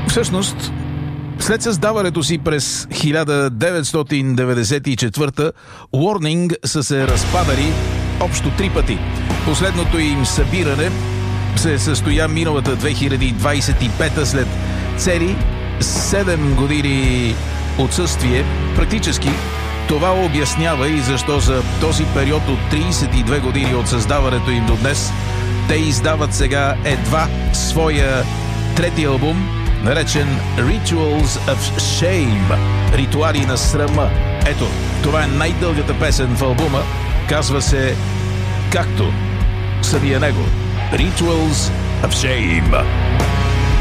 Всъщност, след създаването си през 1994 Warning са се разпадали общо 3 пъти. Последното им събиране се състоя миналата 2025 след цели 7 години отсъствие. Практически това обяснява и защо за този период от 32 години от създаването им до днес те издават сега едва своя трети албум, наречен Rituals of Shame, ритуали на срама. Ето, това е най-дългата песен в албума. Казва се както самия него, Rituals of Shame.